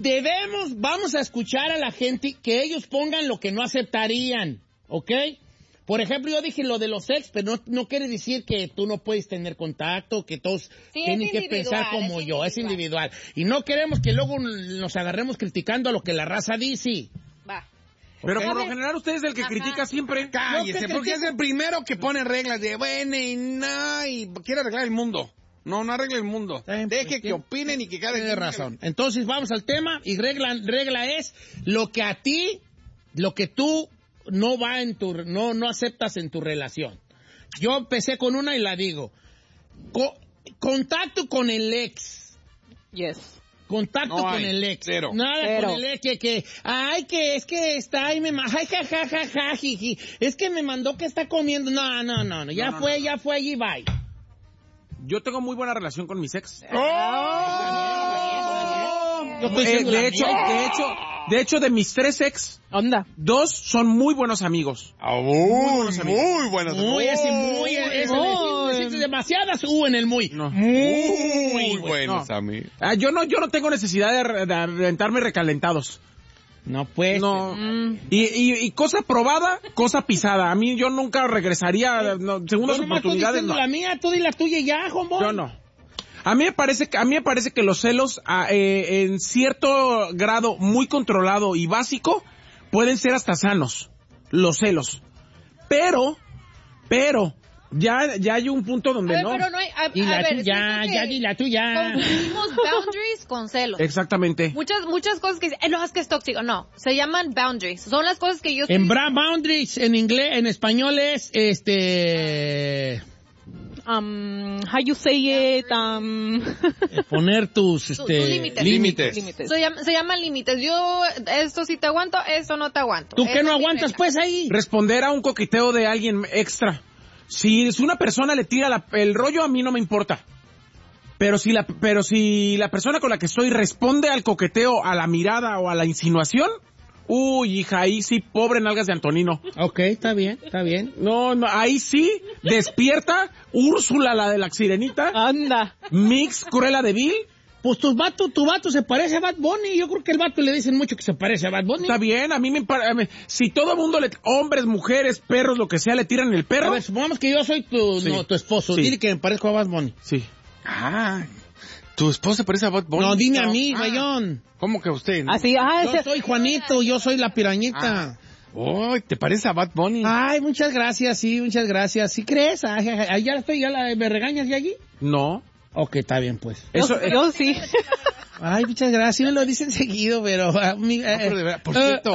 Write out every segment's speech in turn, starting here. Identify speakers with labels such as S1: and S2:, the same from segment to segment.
S1: vamos a escuchar a la gente que ellos pongan lo que no aceptarían, ¿ok? Por ejemplo, yo dije lo de los ex, pero no quiere decir que tú no puedes tener contacto, que todos tienen que pensar como yo, es individual. Y no queremos que luego nos agarremos criticando a lo que la raza dice.
S2: Va.
S3: Pero por lo general usted es el que critica siempre.
S4: Cállese, porque es el primero que pone reglas de bueno y no, y quiere arreglar el mundo. No arregle el mundo. Deje que opinen y que cada
S1: tiene razón. Entonces vamos al tema y regla es lo que tú no va en tu, no aceptas en tu relación. Yo empecé con una y la digo. Contacto con el ex.
S2: Yes.
S1: Contacto con el ex.
S4: Cero.
S1: Nada con el ex que es que está ahí jiji. Es que me mandó que está comiendo. No. Ya fue allí, bye.
S3: Yo tengo muy buena relación con mis ex. De hecho, de mis 3 ex, 2 son muy buenos amigos.
S4: Muy buenos
S1: amigos. Demasiadas en el muy.
S3: No.
S4: Muy buenos amigos.
S3: Yo no tengo necesidad de aventarme recalentados.
S1: No, pues.
S3: No. Y cosa probada, cosa pisada. A mí yo nunca regresaría segundas oportunidades.
S1: Tú la mía, tú di la tuya ya, hombre.
S3: Yo no. A mí me parece que los celos, en cierto grado muy controlado y básico, pueden ser hasta sanos. Los celos. Pero, ya hay un punto donde no.
S2: Pero no hay,
S1: la tuya.
S2: Confundimos boundaries con celos.
S3: Exactamente.
S2: Muchas cosas que dicen, no, es que es tóxico. No, se llaman boundaries. Son las cosas que yo...
S1: Boundaries en inglés, en español es,
S5: how you say it,
S1: poner tus, límites.
S2: Se llaman límites. Yo, esto sí te aguanto, esto no te aguanto.
S1: ¿Tú qué no aguantas, pues, ahí?
S3: Responder a un coqueteo de alguien extra. Si una persona le tira el rollo, a mí no me importa. Pero si la persona con la que estoy responde al coqueteo, a la mirada o a la insinuación, uy, hija, ahí sí, pobre nalgas de Antonino.
S1: Ok, está bien.
S3: No, ahí sí, despierta Úrsula, la de la sirenita.
S5: Anda.
S3: Mix, Cruella de Vil.
S1: Pues tu vato se parece a Bad Bunny. Yo creo que el vato le dicen mucho que se parece a Bad Bunny.
S3: Está bien, a mí si todo el mundo, hombres, mujeres, perros, lo que sea, le tiran el perro.
S1: A ver, supongamos que yo soy tu esposo. Sí. Dile que me parezco a Bad Bunny.
S3: Sí.
S4: ¿Tu esposo se parece a Bad Bunny?
S1: No, dime a mí, Bayón.
S4: ¿Cómo que a usted?
S5: Así,
S1: yo soy Juanito, yo soy la pirañita.
S4: ¿Te parece a Bad Bunny?
S1: Ay, muchas gracias. ¿Sí crees? ¿Me regañas de allí?
S3: No.
S1: Ok, está bien, pues.
S5: Yo sí.
S1: Ay, muchas gracias. Sí me lo dicen seguido, pero...
S4: por cierto.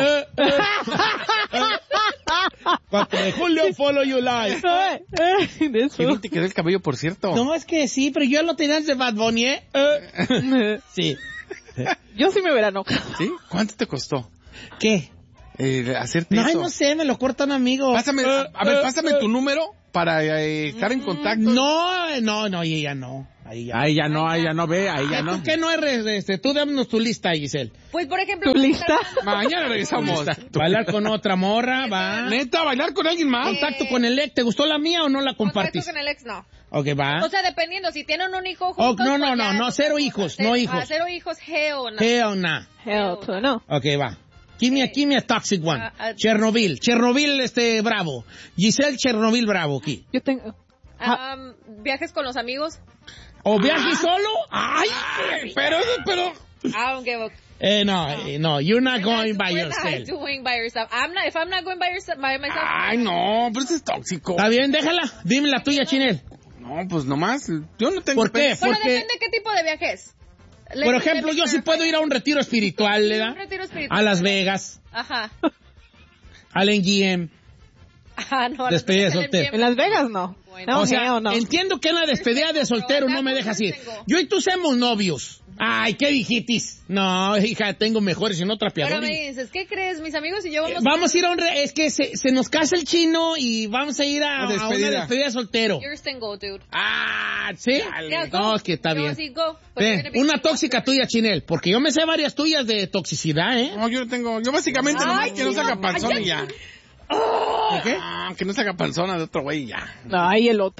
S1: 4 de julio, follow you live.
S4: ¿Qué bien te quedó el cabello, por cierto?
S1: No, es que sí, pero yo lo tenía de Bad Bunny, ¿eh? Sí.
S5: Yo sí me hubiera enojado.
S4: ¿Sí? ¿Cuánto te costó?
S1: ¿Qué?
S4: Hacerte eso.
S1: No sé, me lo corta un amigo.
S4: Pásame tu número para estar en contacto.
S1: No, y ella no.
S3: Ahí ya no ve.
S1: ¿Tú qué no eres? Tú dámonos tu lista, Giselle.
S2: Pues, por ejemplo...
S5: ¿Tu lista?
S4: Mañana regresamos.
S1: Bailar con otra morra, va.
S4: ¿Neta? ¿Bailar con alguien más?
S1: Contacto con el ex. ¿Te gustó la mía o no la compartís?
S2: Contacto con el ex, no.
S1: Ok, va.
S2: O sea, dependiendo, si tienen un hijo juntos...
S1: No, 0 hijos, no hijos.
S2: 0 hijos, hell no.
S5: Hell no.
S1: Ok, va. Give me a toxic one. Chernobyl, bravo. Giselle Chernobyl, bravo, aquí.
S5: Yo tengo...
S2: ¿Viajes con los amigos?
S1: ¿O viajes solo? ¡Ay! Pero...
S2: I don't give a...
S1: No, you're not going by yourself.
S2: We're not doing by yourself. If I'm not going by myself...
S4: Ay, no, pero eso es tóxico.
S1: Está bien, déjala. Dime la tuya, Chinel.
S4: No, pues nomás, yo no tengo...
S1: ¿Por qué?
S2: Pero depende qué tipo de viajes.
S1: Por ejemplo, yo sí puedo ir a un retiro espiritual, ¿verdad?
S2: Un retiro espiritual.
S1: A Las Vegas.
S2: Ajá.
S1: Al NGM.
S2: No.
S1: Despedida de soltero.
S5: En Las Vegas no.
S2: Bueno.
S1: O sea, entiendo que en la despedida de soltero no me dejas ir. Yo y tú somos novios. Ay, ¿qué dijitis? No, hija, tengo mejores y no trapeadores.
S2: Pero me dices, ¿qué crees? Mis amigos y yo
S1: vamos a ir a es que se nos casa el chino y vamos a ir a una despedida de soltero.
S2: You're single, dude.
S1: ¿sí?
S2: Yeah,
S1: no, es que está bien.
S2: Sí, go.
S1: Una tóxica tuya, Chinel, porque yo me sé varias tuyas de toxicidad, ¿eh?
S4: No, yo no tengo, yo básicamente nomás que no se haga panzón y ya.
S1: ¿Qué?
S4: Que no se haga panzona de otro güey y ya.
S5: Ay, el otro.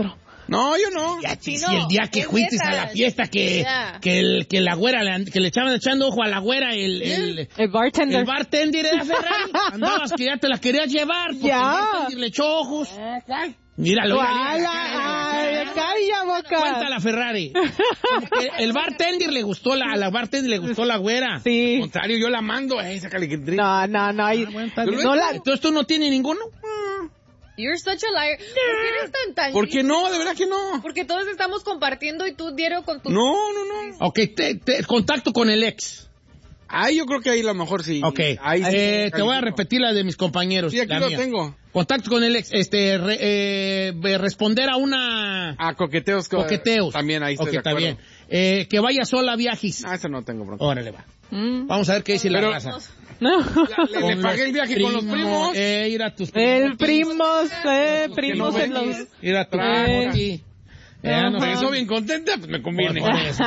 S4: No, yo no.
S1: Ya,
S2: Sí,
S1: si
S2: no,
S1: el día que
S2: es
S1: fuiste
S2: neta.
S1: a la fiesta
S2: Ya.
S1: que la güera, que le echaban echando ojo a la güera, el
S5: bartender.
S1: bartender era Ferrari. Andabas que ya te la querías llevar porque
S5: Ya.
S1: el bartender le echó ojos. Míralo.
S5: ¡Ay, calla boca!
S1: Cuenta la Ferrari. Como que el bartender le gustó a la bartender le gustó la güera.
S5: Sí.
S4: Al contrario, yo la mando a esa caliquetriz.
S5: No.
S1: Entonces tú no tienes ninguno.
S2: You're such a liar. ¿Por qué eres tan tan?
S4: ¿Por qué no? De verdad que no.
S2: Porque todos estamos compartiendo y tú diario con tu...
S4: No.
S1: Ok, contacto con el ex.
S4: Ahí yo creo que ahí a lo mejor sí.
S1: Ok,
S4: Ahí sí
S1: te voy a repetir la de mis compañeros.
S4: Sí, aquí
S1: la
S4: lo
S1: mía.
S4: tengo.
S1: Contacto con el ex, responder a una...
S4: Ah, coqueteos.
S1: Coqueteos.
S4: También ahí estoy
S1: Ok,
S4: de
S1: está
S4: acuerdo.
S1: bien. Que vaya sola a viajes.
S4: Ah, eso no tengo bronca.
S1: Órale, va. Vamos a ver qué dice la raza.
S5: No.
S4: Le pagué el viaje con los primos.
S1: Ir a tus primos.
S5: El primos en los...
S1: Ir a tu primo aquí. No sé,
S4: Eso bien contenta, pues me conviene.
S1: Por eso.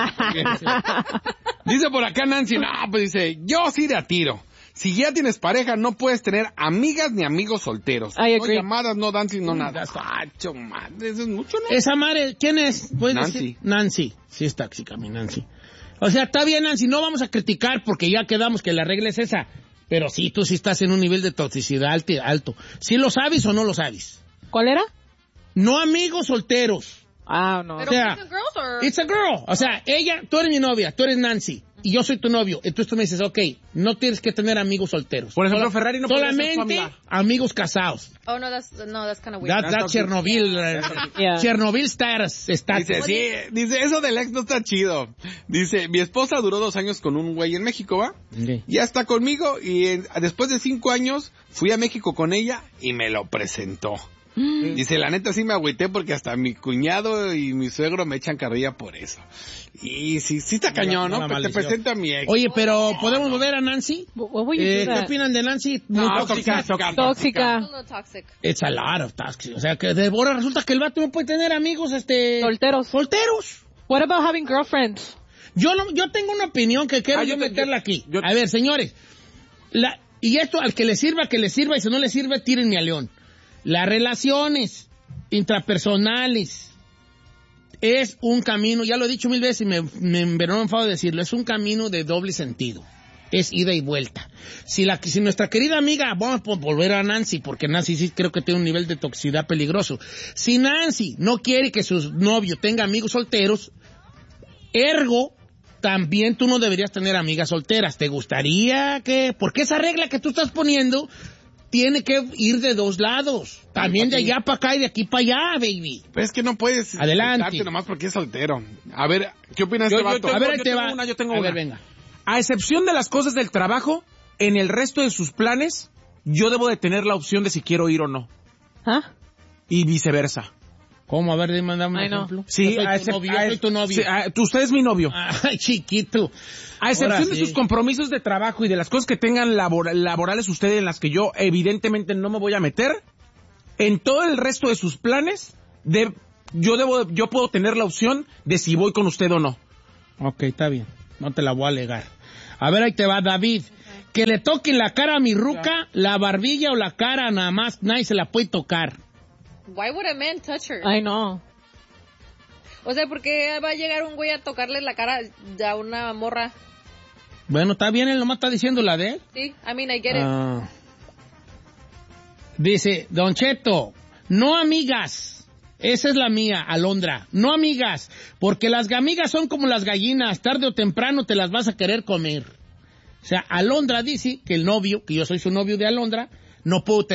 S4: Dice por acá Nancy, no, pues dice, yo sí de a tiro. Si ya tienes pareja, no puedes tener amigas ni amigos solteros.
S5: I
S4: No
S5: agree.
S4: llamadas, no dancing, no nada. Cacho, madre, eso es mucho, ¿no?
S1: Esa madre, ¿quién es? ¿Puedes
S4: Nancy.
S1: decir? Nancy. Sí es tóxica, mi Nancy. O sea, está bien, Nancy, no vamos a criticar porque ya quedamos que la regla es esa. Pero sí, tú sí estás en un nivel de toxicidad alto. ¿Sí lo sabes o no lo sabes?
S5: ¿Cuál era?
S1: No amigos solteros.
S5: Ah, no.
S2: Pero
S1: O sea,
S2: boys and girls or...
S1: It's a girl. O sea, tú eres mi novia, tú eres Nancy, y yo soy tu novio. Entonces tú me dices, ok, no tienes que tener amigos solteros.
S3: Por ejemplo, Ferrari no puede ser tu
S1: solamente
S3: amiga.
S1: amigos casados.
S2: Oh, no, that's kind of weird.
S1: That's Chernobyl.
S5: Yeah.
S1: Chernobyl status.
S4: Dice, sí, dice, eso del ex no está chido. Dice, mi esposa duró 2 años con un güey en México, ¿va?
S1: Ok.
S4: Ya está conmigo y después de 5 años fui a México con ella y me lo presentó. Dice, la neta sí me agüité porque hasta mi cuñado y mi suegro me echan carrilla por eso. Y sí está cañón, ¿no?
S1: Una
S4: Pues te
S1: maldición.
S4: presento a mi ex.
S1: Oye, pero ¿podemos volver a Nancy?
S5: What would you do
S1: ¿Qué
S5: that?
S1: opinan de Nancy?
S4: No,
S1: Muy
S4: tóxica.
S2: A
S5: Tóxica.
S2: little toxic.
S1: It's a lot of toxic. O sea, que de ahora resulta que el vato no puede tener amigos,
S5: Solteros.
S1: solteros.
S5: What about having girlfriends?
S1: Yo tengo una opinión que quiero yo meterla aquí. A ver, señores. Y esto al que le sirva, y si no le sirve, tírenme a león. Las relaciones intrapersonales es un camino, ya lo he dicho 1000 veces y me enfado de decirlo, es un camino de doble sentido. Es ida y vuelta. Si nuestra querida amiga, vamos a volver a Nancy, porque Nancy sí creo que tiene un nivel de toxicidad peligroso. Si Nancy no quiere que su novio tenga amigos solteros, ergo, también tú no deberías tener amigas solteras. ¿Te gustaría que...? Porque esa regla que tú estás poniendo tiene que ir de 2 lados. También de allá para acá y de aquí para allá, baby.
S4: Pues es que no puedes
S1: Adelante.
S4: sentarte nomás porque es soltero. A ver, ¿qué opinas de este vato?
S1: A ver, ahí te va.
S3: Yo tengo
S1: A
S3: una.
S1: ver, venga.
S3: A excepción de las cosas del trabajo, en el resto de sus planes, yo debo de tener la opción de si quiero ir o no.
S5: ¿Ah?
S3: Y viceversa.
S1: ¿Cómo? A ver, dime, dame un
S5: Ay, no.
S1: ejemplo.
S3: Sí,
S1: Yo soy tu novio.
S3: Sí, usted es mi novio.
S1: Ay, chiquito.
S3: A excepción
S1: Ahora
S3: de
S1: sí.
S3: sus compromisos de trabajo y de las cosas que tengan laborales ustedes en las que yo evidentemente no me voy a meter, en todo el resto de sus planes, yo puedo tener la opción de si voy con usted o no.
S1: Ok, está bien. No te la voy a alegar. A ver, ahí te va, David. Que le toquen la cara a mi ruca, la barbilla o la cara nada más, nadie se la puede tocar.
S2: Why would a man touch her?
S5: Ay, no.
S2: O sea, ¿por qué va a llegar un güey a tocarle la cara a una morra?
S1: Bueno, está bien, él nomás está diciendo la de él.
S2: Sí, I mean, I get it.
S1: Dice, Don Cheto, no amigas. Esa es la mía, Alondra. No amigas, porque las amigas son como las gallinas, tarde o temprano te las vas a querer comer. O sea, Alondra dice que el novio, que yo soy su novio de Alondra, no puedo tener